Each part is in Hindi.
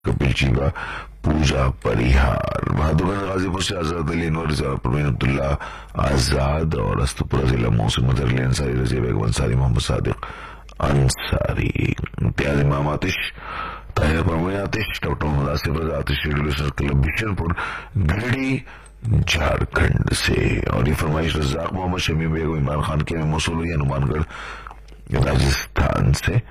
कपिल चीबा, पूजा परिहार, बहादुरगंज गाजीपुर से आजाद अली अनवर, परवीन अब्दुल्ला आजाद और अस्तपुरा जिला मोहसिन मजहर अली अंसारी, रजीब बेगम अंसारी, मोहम्मद सादिक अंसारी, इम्तियाज इमाम आतिश, ताहिर परवीन आतिश, डॉक्टर मोहम्मद आसिफ रजा आतिश, रेडियो क्लब बिशनपुर गिरिडीह झारखंड से। और ये फरमाइश रजाक मोहम्मद शमी बेगम इमरान खान के मौसूल हनुमानगढ़ राजस्थान से।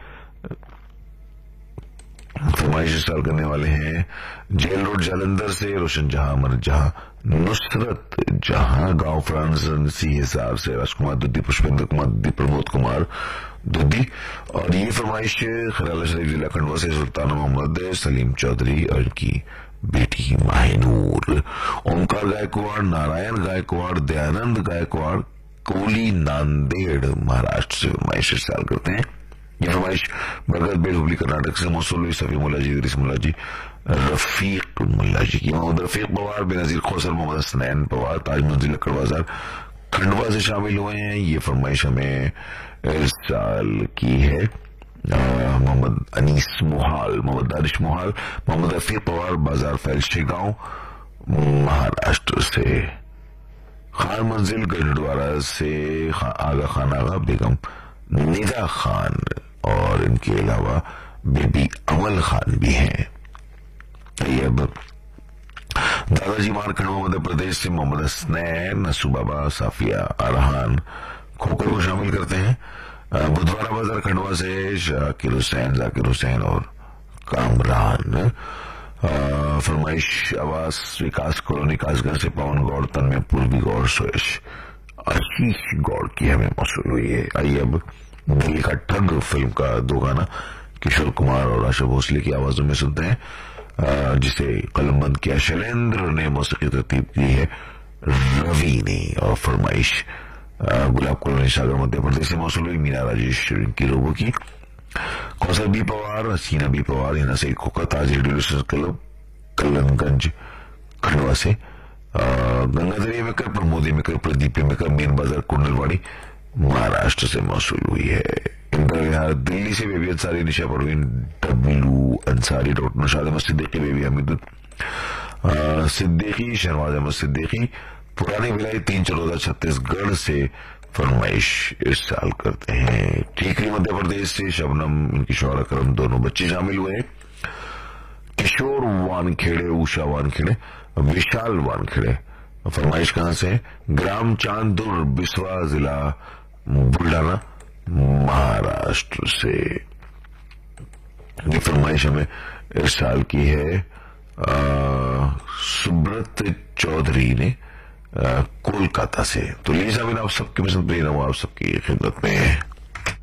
फरमाइश इस्तेमाल करने वाले हैं जेल रोड जालंधर से रोशन जहां, अमर जहां, नुसरत जहां, गांव फ्रांस हिसार से राजकुमार दुद्दी, पुष्पेंद्र कुमार दुद्दी, प्रमोद कुमार दुद्दी। और ये फरमाइश खराला शरीफ जिला खंडवा से सुल्तान मोहम्मद सलीम चौधरी और इनकी बेटी माहिनूर। ओमकार गायकवाड़, नारायण गायकवाड़, दयानंद गायकवाड़, कोली नांदेड़ महाराष्ट्र से फरमाइश इस्तेमाल करते हैं। ये फरमाइश बरगद बेल हुबली कर्नाटक से मौसूल हुई सफी मुल्ला जी, इदरीस मुल्ला जी, रफीक मुल्ला जी की। मोहम्मद रफीक पवार, बेनजीर खोसर, मोहम्मद हसनैन पवार, ताज मंजिल लक्कड़ बाजार खंडवा से शामिल हुए हैं। ये फरमाइश हमें इरसाल की है मोहम्मद अनीस मोहाल, मोहम्मद दानिश मोहाल, मोहम्मद रफीक पवार, बाजार फैल शेगांव महाराष्ट्र से। खान मंजिल गढ़द्वारा से आगा खान आगा, बेगम निदा खान और इनके अलावा बेबी अमल खान भी हैं। अब दादाजी मार खंडवा मध्य प्रदेश से मोहम्मद हसनैन, नसूबाबा, साफिया अरहान खोकर को शामिल करते हैं। बुधवारा बाजार खंडवा से जाकिर हुसैन और कामरान। फरमाइश आवास विकास कॉलोनी कासगंज से पवन गौड़, तन्मय पूर्वी गौड़, सुरेश आशीष गौड़ की हमें मौसूल हुई है। आइए अब दिल्ली का ठग फिल्म का दो गाना किशोर कुमार और आशा भोसले की आवाजों में सुनते हैं, जिसे कलमबंद किया शैलेंद्र ने, मौसीकी तरतीब की है रवि ने। और फरमाइश गुलाब कॉलोनी सागर मध्य प्रदेश से मौसूल हुई मीना राजेश की रोबो की। कौसर बी पवार, हसीना बी पवार, हिना सईद खोखा, ताज रेडियो क्लब कलनगंज खंडवा से। Gangadhari maker, प्रमोदी maker, Pradeep maker, main बाजार कुंडलवाड़ी महाराष्ट्र से मौसूल हुई है। इंदिरा विहार दिल्ली से बेबी अंसारी, निशा Parveen, W Ansari, doctor Naushad Ahmad Siddiqui, baby Hamid Siddiqui, Shahnawaz Ahmad Siddiqui, पुरानी भिलाई 3 छत्तीसगढ़ से फरमाइश इरसाल करते हैं। ठीकरी मध्य प्रदेश से शबनम, इनकी शौहर अकरम, दोनों बच्चे शामिल हुए। किशोर वानखेड़े, उषा वानखेड़े, विशाल वानखेड़े। फरमाइश कहां से? ग्राम चांदुर, बिस्वा जिला बुल्डाना महाराष्ट्र से। ये फरमाइश हमें इरसाल की है सुब्रत चौधरी ने कोलकाता से। तो लीजिए आप सबके पसंद, आप सबकी खिदमत में है।